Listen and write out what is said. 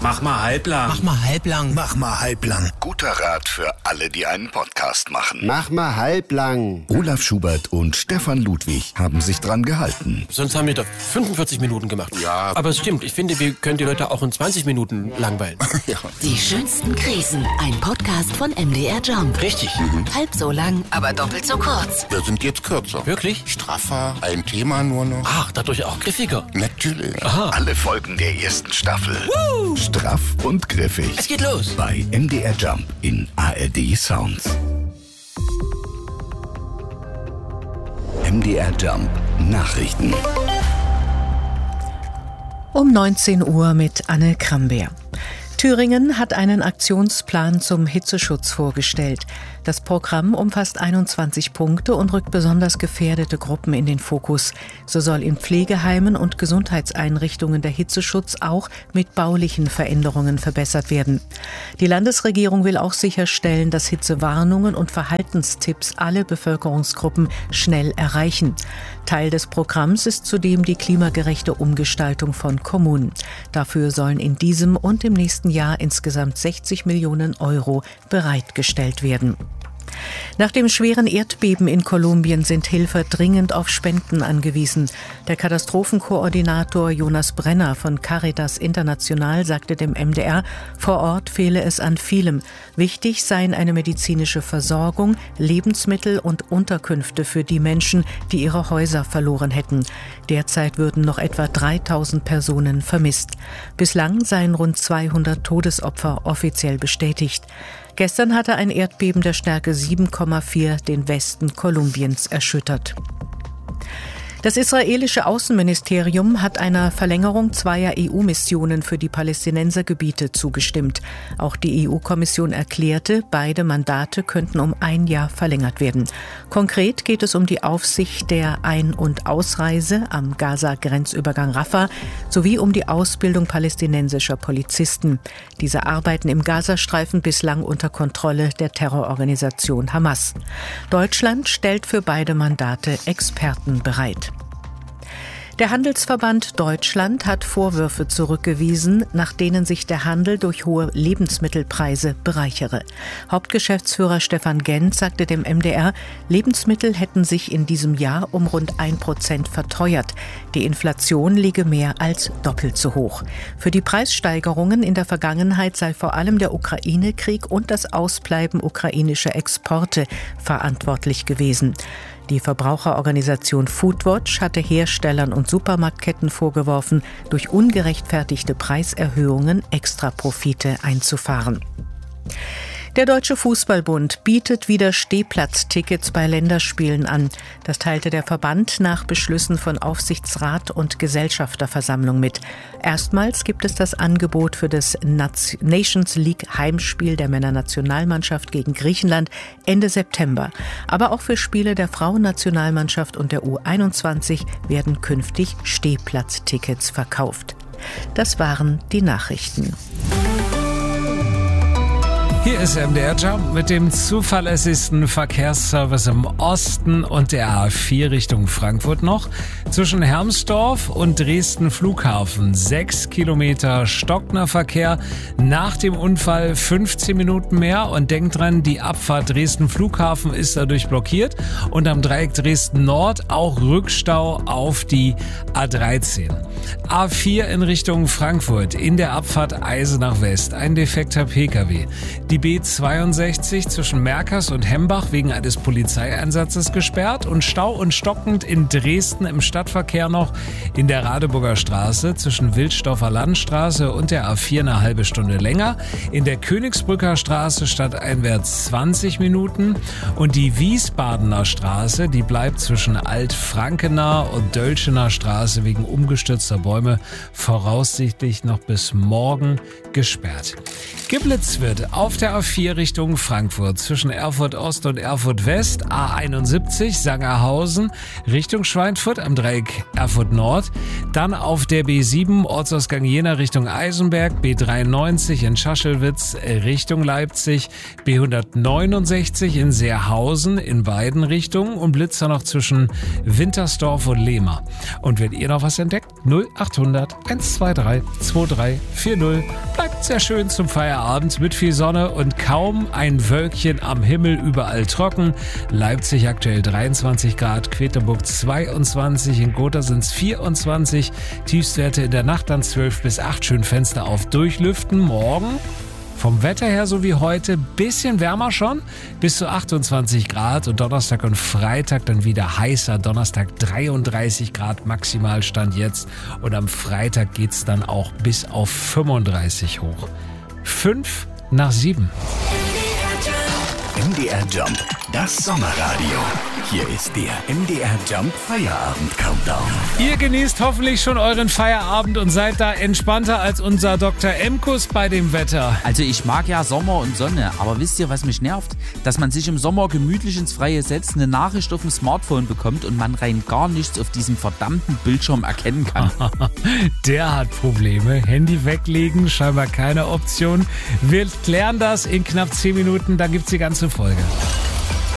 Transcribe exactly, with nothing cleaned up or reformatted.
Mach mal halblang. Mach mal halblang. Mach mal halblang. Guter Rat für alle, die einen Podcast machen. Mach mal halblang. Olaf Schubert und Stefan Ludwig haben sich dran gehalten. Sonst haben wir doch fünfundvierzig Minuten gemacht. Ja. Aber es stimmt, ich finde, wir können die Leute auch in zwanzig Minuten langweilen. Ja. Die schönsten Krisen. Ein Podcast von M D R Jump. Richtig. Mhm. Halb so lang, aber doppelt so kurz. Wir sind jetzt kürzer. Wirklich? Straffer, ein Thema nur noch. Ach, dadurch auch griffiger. Natürlich. Aha. Alle Folgen der ersten Staffel. Woo! Straff und griffig. Es geht los. Bei M D R Jump in A R D Sounds. M D R Jump Nachrichten. Um neunzehn Uhr mit Anne Krambeer. Thüringen hat einen Aktionsplan zum Hitzeschutz vorgestellt. Das Programm umfasst einundzwanzig Punkte und rückt besonders gefährdete Gruppen in den Fokus. So soll in Pflegeheimen und Gesundheitseinrichtungen der Hitzeschutz auch mit baulichen Veränderungen verbessert werden. Die Landesregierung will auch sicherstellen, dass Hitzewarnungen und Verhaltenstipps alle Bevölkerungsgruppen schnell erreichen. Teil des Programms ist zudem die klimagerechte Umgestaltung von Kommunen. Dafür sollen in diesem und im nächsten Jahr insgesamt sechzig Millionen Euro bereitgestellt werden. Nach dem schweren Erdbeben in Kolumbien sind Helfer dringend auf Spenden angewiesen. Der Katastrophenkoordinator Jonas Brenner von Caritas International sagte dem M D R, vor Ort fehle es an vielem. Wichtig seien eine medizinische Versorgung, Lebensmittel und Unterkünfte für die Menschen, die ihre Häuser verloren hätten. Derzeit würden noch etwa dreitausend Personen vermisst. Bislang seien rund zweihundert Todesopfer offiziell bestätigt. Gestern hatte ein Erdbeben der Stärke sieben Komma vier den Westen Kolumbiens erschüttert. Das israelische Außenministerium hat einer Verlängerung zweier E U-Missionen für die Palästinensergebiete zugestimmt. Auch die E U-Kommission erklärte, beide Mandate könnten um ein Jahr verlängert werden. Konkret geht es um die Aufsicht der Ein- und Ausreise am Gaza-Grenzübergang Rafah sowie um die Ausbildung palästinensischer Polizisten. Diese arbeiten im Gazastreifen bislang unter Kontrolle der Terrororganisation Hamas. Deutschland stellt für beide Mandate Experten bereit. Der Handelsverband Deutschland hat Vorwürfe zurückgewiesen, nach denen sich der Handel durch hohe Lebensmittelpreise bereichere. Hauptgeschäftsführer Stefan Gent sagte dem M D R, Lebensmittel hätten sich in diesem Jahr um rund ein Prozent verteuert. Die Inflation liege mehr als doppelt so hoch. Für die Preissteigerungen in der Vergangenheit sei vor allem der Ukraine-Krieg und das Ausbleiben ukrainischer Exporte verantwortlich gewesen. Die Verbraucherorganisation Foodwatch hatte Herstellern und Supermarktketten vorgeworfen, durch ungerechtfertigte Preiserhöhungen Extraprofite einzufahren. Der Deutsche Fußballbund bietet wieder Stehplatztickets bei Länderspielen an. Das teilte der Verband nach Beschlüssen von Aufsichtsrat und Gesellschafterversammlung mit. Erstmals gibt es das Angebot für das Nations League Heimspiel der Männernationalmannschaft gegen Griechenland Ende September. Aber auch für Spiele der Frauennationalmannschaft und der U einundzwanzig werden künftig Stehplatztickets verkauft. Das waren die Nachrichten. Hier ist M D R Jump mit dem zuverlässigsten Verkehrsservice im Osten und der A vier Richtung Frankfurt noch. Zwischen Hermsdorf und Dresden Flughafen sechs Kilometer stockender Verkehr. Nach dem Unfall fünfzehn Minuten mehr. Und denkt dran, die Abfahrt Dresden Flughafen ist dadurch blockiert. Und am Dreieck Dresden Nord auch Rückstau auf die A dreizehn. A vier in Richtung Frankfurt in der Abfahrt Eisenach West. Ein defekter Pkw. Die B zweiundsechzig zwischen Merkers und Hembach wegen eines Polizeieinsatzes gesperrt und Stau und stockend in Dresden im Stadtverkehr noch in der Radeburger Straße zwischen Wilsdorfer Landstraße und der A vier eine halbe Stunde länger. In der Königsbrücker Straße stadteinwärts zwanzig Minuten und die Wiesbadener Straße, die bleibt zwischen Altfrankener und Dölschener Straße wegen umgestürzter Bäume voraussichtlich noch bis morgen gesperrt. Geblitzt wird auf der A vier Richtung Frankfurt zwischen Erfurt Ost und Erfurt West, A einundsiebzig Sangerhausen Richtung Schweinfurt am Dreieck Erfurt Nord, dann auf der B sieben Ortsausgang Jena Richtung Eisenberg, B dreiundneunzig in Schaschelwitz Richtung Leipzig, B hundertneunundsechzig in Seerhausen in beiden Richtungen und Blitzer noch zwischen Wintersdorf und Lehmer. Und wenn ihr noch was entdeckt, null achthundert eins zwei drei zwei drei vier null bleibt sehr schön zum Feierabend mit viel Sonne und kaum ein Wölkchen am Himmel, überall trocken. Leipzig aktuell dreiundzwanzig Grad, Quedlinburg zweiundzwanzig, in Gotha sind es vierundzwanzig, Tiefstwerte in der Nacht dann zwölf bis acht, schön Fenster auf, durchlüften. Morgen vom Wetter her so wie heute, bisschen wärmer schon, bis zu achtundzwanzig Grad und Donnerstag und Freitag dann wieder heißer. Donnerstag dreiunddreißig Grad Maximalstand jetzt und am Freitag geht's dann auch bis auf fünfunddreißig hoch. Fünf nach sieben. M D R Jump, das Sommerradio. Hier ist der M D R Jump Feierabend Countdown. Ihr genießt hoffentlich schon euren Feierabend und seid da entspannter als unser Doktor Emkus bei dem Wetter. Also ich mag ja Sommer und Sonne, aber wisst ihr, was mich nervt? Dass man sich im Sommer gemütlich ins Freie setzt, eine Nachricht auf dem Smartphone bekommt und man rein gar nichts auf diesem verdammten Bildschirm erkennen kann. Der hat Probleme. Handy weglegen, scheinbar keine Option. Wir klären das in knapp zehn Minuten, da gibt's die ganze Folge.